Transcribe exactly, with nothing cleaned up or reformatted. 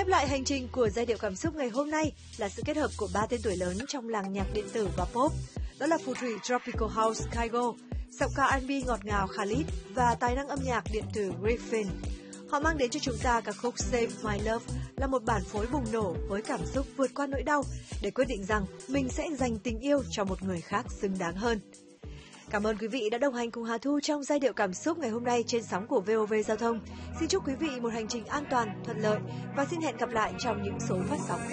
Khép lại hành trình của giai điệu cảm xúc ngày hôm nay là sự kết hợp của ba tên tuổi lớn trong làng nhạc điện tử và pop. Đó là phù thủy Tropical House Kygo, giọng ca R and B ngọt ngào Khalid và tài năng âm nhạc điện tử Griffin. Họ mang đến cho chúng ta ca khúc Save My Love là một bản phối bùng nổ với cảm xúc vượt qua nỗi đau để quyết định rằng mình sẽ dành tình yêu cho một người khác xứng đáng hơn. Cảm ơn quý vị đã đồng hành cùng Hà Thu trong giai điệu cảm xúc ngày hôm nay trên sóng của vê o vê Giao thông. Xin chúc quý vị một hành trình an toàn, thuận lợi và xin hẹn gặp lại trong những số phát sóng